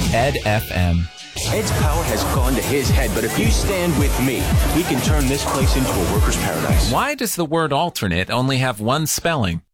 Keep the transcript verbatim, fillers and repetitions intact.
Ed F M. Ed's power has gone to his head, but if you stand with me, we can turn this place into a worker's paradise. Why does the word alternate only have one spelling?